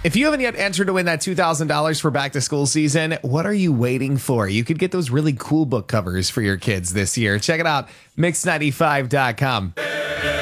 If you haven't yet entered to win that $2,000 for back to school season, what are you waiting for? You could get those really cool book covers for your kids this year. Check it out, mix95.com.